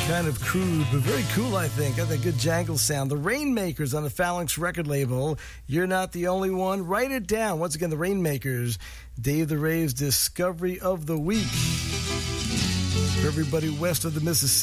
Kind of crude, but very cool, I think. Got that good jangle sound. The Rainmakers on the Phalanx record label. You're Not the Only One. Write it down. Once again, the Rainmakers. Dave the Rave's Discovery of the Week. For everybody west of the Mississippi.